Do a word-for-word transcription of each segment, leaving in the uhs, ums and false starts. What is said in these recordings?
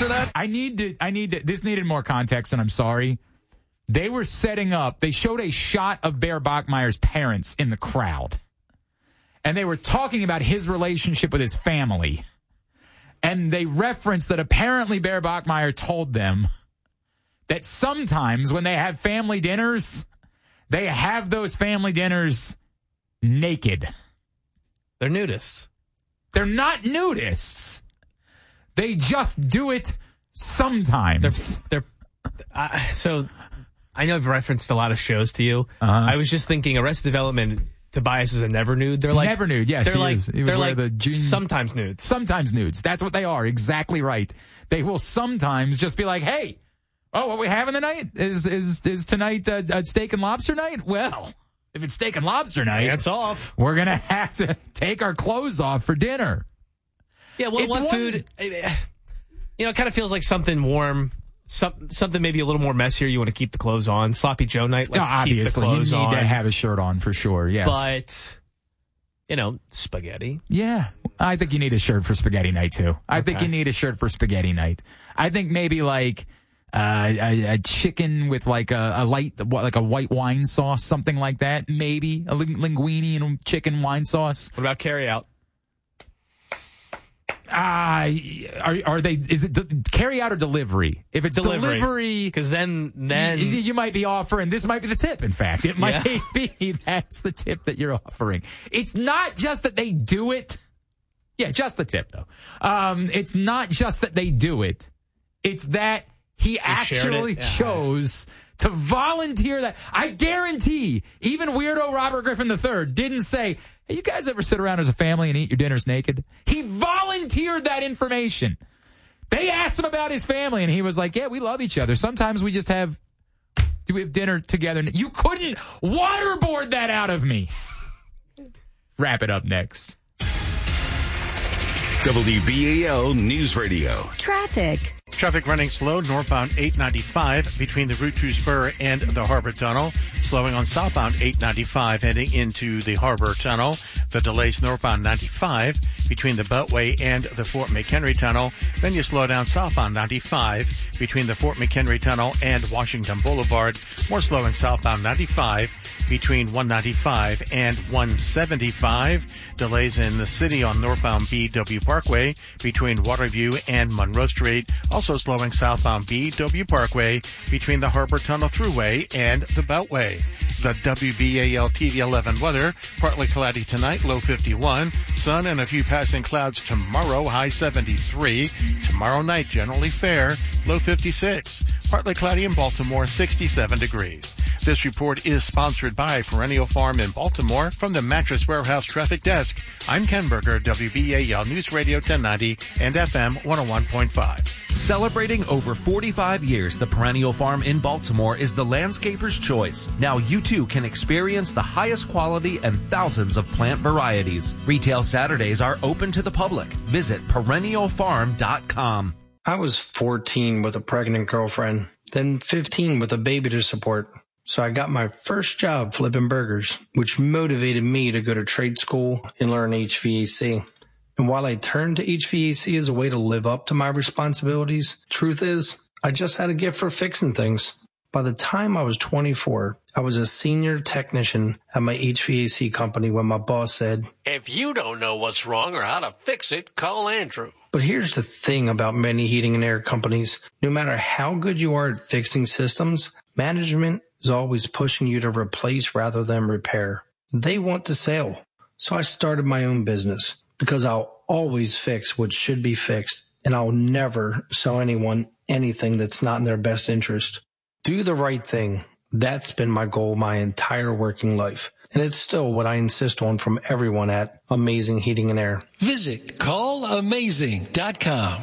answer that? I need to, I need to, this needed more context, and I'm sorry. They were setting up, they showed a shot of Bear Bachmeier's parents in the crowd. And they were talking about his relationship with his family. And they referenced that apparently Bear Bachmeier told them that sometimes when they have family dinners, they have those family dinners naked. They're nudists. They're not nudists. They just do it sometimes. They're, they're uh, so I know I've referenced a lot of shows to you. Uh-huh. I was just thinking Arrested Development, Tobias is a never nude. They're like never nude. Yes, they're he like is. He would they're wear like the jean- sometimes nudes. Sometimes nudes. That's what they are. Exactly right. They will sometimes just be like, "Hey, oh, what we having tonight is is is tonight uh, a steak and lobster night? Well, if it's steak and lobster night, Pants off. We're gonna have to take our clothes off for dinner." Yeah, well, It's what one- food? You know, it kind of feels like something warm. Some, something maybe a little more messier. You want to keep the clothes on. Sloppy Joe night. Let's No, keep the obviously, clothes you need on. to have a shirt on for sure. Yes, But you know, spaghetti. yeah, I think you need a shirt for spaghetti night too. I Okay. think you need a shirt for spaghetti night. I think maybe like uh, a, a chicken with like a, a light, like a white wine sauce, something like that. Maybe a ling- linguine and chicken wine sauce. What about carry out? Uh, are are they? Is it de- carry out or delivery? If it's Delivery. delivery, Because then, then you, you might be offering. This might be the tip. In fact, it might Yeah. be that's the tip that you're offering. It's not just that they do it. Yeah, just the tip though. Um, it's not just that they do it. It's that he shared actually it? Yeah. chose to volunteer that. I guarantee even weirdo Robert Griffin the third didn't say, "Hey, you guys ever sit around as a family and eat your dinners naked?" He volunteered that information. They asked him about his family, and he was like, "Yeah, we love each other. Sometimes we just have, do we have dinner together?" You couldn't waterboard that out of me. Wrap it up next. W B A L News Radio. Traffic. Traffic running slow northbound eight ninety-five between the Route two spur and the Harbor Tunnel. Slowing on southbound eight ninety-five heading into the Harbor Tunnel. The delays northbound ninety-five between the Beltway and the Fort McHenry Tunnel. Then you slow down southbound ninety-five between the Fort McHenry Tunnel and Washington Boulevard. More slowing southbound ninety-five between one ninety-five and one seventy-five. Delays in the city on northbound B W Parkway between Waterview and Monroe Street. Also slowing southbound B W Parkway between the Harbor Tunnel Thruway and the Beltway. The W B A L T V eleven weather, partly cloudy tonight, low fifty-one. Sun and a few passing clouds tomorrow, high seventy-three. Tomorrow night, generally fair, low fifty-six. Partly cloudy in Baltimore, sixty-seven degrees. This report is sponsored by Perennial Farm in Baltimore. From the Mattress Warehouse Traffic Desk, I'm Ken Berger, W B A L News Radio ten ninety and F M one oh one point five. Celebrating over forty-five years, the Perennial Farm in Baltimore is the landscaper's choice. Now you too can experience the highest quality and thousands of plant varieties. Retail Saturdays are open to the public. Visit perennial farm dot com. I was fourteen with a pregnant girlfriend, then fifteen with a baby to support. So I got my first job flipping burgers, which motivated me to go to trade school and learn H V A C. And while I turned to H V A C as a way to live up to my responsibilities, truth is, I just had a gift for fixing things. By the time I was twenty-four, I was a senior technician at my H V A C company when my boss said, "If you don't know what's wrong or how to fix it, call Andrew." But here's the thing about many heating and air companies. No matter how good you are at fixing systems, management is always pushing you to replace rather than repair. They want to sell. So I started my own business because I'll always fix what should be fixed, and I'll never sell anyone anything that's not in their best interest. Do the right thing. That's been my goal my entire working life. And it's still what I insist on from everyone at Amazing Heating and Air. Visit call amazing dot com.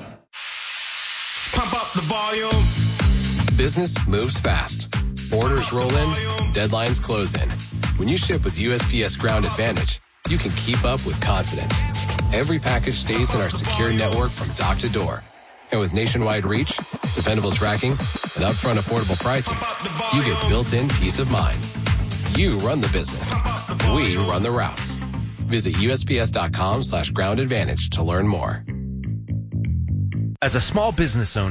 Pump up the volume. Business moves fast. Orders roll in, deadlines close in. When you ship with U S P S Ground Advantage, you can keep up with confidence. Every package stays in our secure network from dock to door. And with nationwide reach, dependable tracking, and upfront affordable pricing, you get built-in peace of mind. You run the business. We run the routes. Visit U S P S dot com slash ground advantage to learn more. As a small business owner,